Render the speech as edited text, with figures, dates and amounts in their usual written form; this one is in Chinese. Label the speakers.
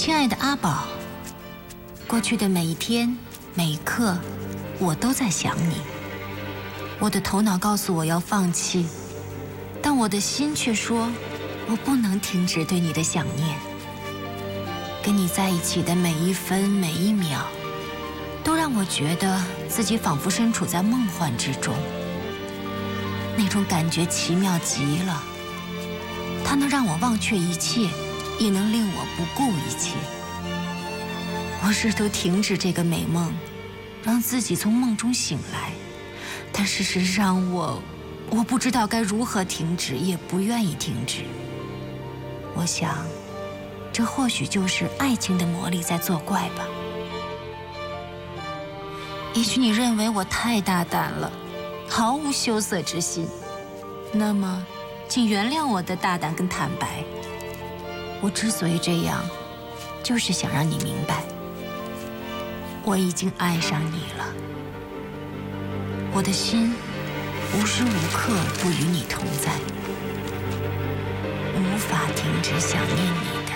Speaker 1: 亲爱的阿宝，过去的每一天每一刻，我都在想你。我的头脑告诉我要放弃，但我的心却说，我不能停止对你的想念。跟你在一起的每一分每一秒，都让我觉得自己仿佛身处在梦幻之中。那种感觉奇妙极了，它能让我忘却一切，也能令我不顾一切。我试图停止这个美梦，让自己从梦中醒来，但事实上我不知道该如何停止，也不愿意停止。我想，这或许就是爱情的魔力在作怪吧。也许你认为我太大胆了，毫无羞涩之心，那么请原谅我的大胆跟坦白。我之所以这样，就是想让你明白，我已经爱上你了。我的心无时无刻不与你同在，无法停止想念你。